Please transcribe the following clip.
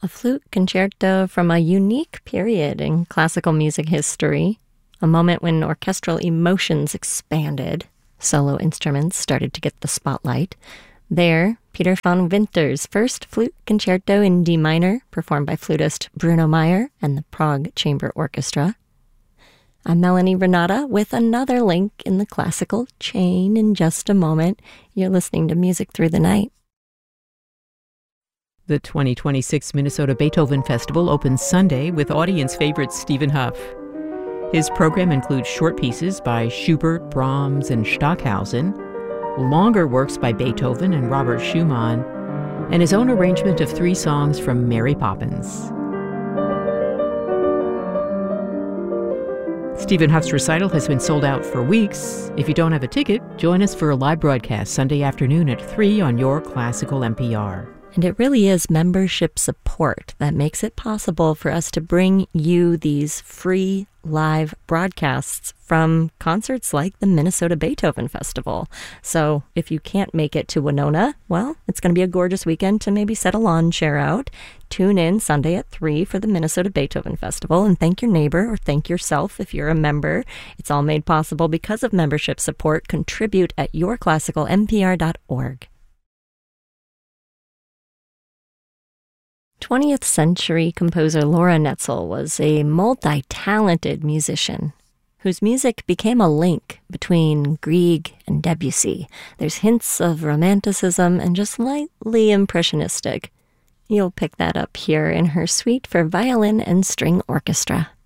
A flute concerto from a unique period in classical music history, a moment when orchestral emotions expanded, solo instruments started to get the spotlight. There, Peter von Winter's first flute concerto in D minor, performed by flutist Bruno Meyer and the Prague Chamber Orchestra. I'm Melanie Renata with another link in the classical chain in just a moment. You're listening to Music Through the Night. The 2026 Minnesota Beethoven Festival opens Sunday with audience favorite Stephen Hough. His program includes short pieces by Schubert, Brahms, and Stockhausen, longer works by Beethoven and Robert Schumann, and his own arrangement of 3 songs from Mary Poppins. Stephen Hough's recital has been sold out for weeks. If you don't have a ticket, join us for a live broadcast Sunday afternoon at 3 on your classical NPR. And it really is membership support that makes it possible for us to bring you these free live broadcasts from concerts like the Minnesota Beethoven Festival. So if you can't make it to Winona, well, it's going to be a gorgeous weekend to maybe set a lawn chair out. Tune in Sunday at 3 for the Minnesota Beethoven Festival and thank your neighbor or thank yourself if you're a member. It's all made possible because of membership support. Contribute at yourclassicalnpr.org. 20th century composer Laura Netzel was a multi-talented musician whose music became a link between Grieg and Debussy. There's hints of romanticism and just lightly impressionistic. You'll pick that up here in her suite for violin and string orchestra.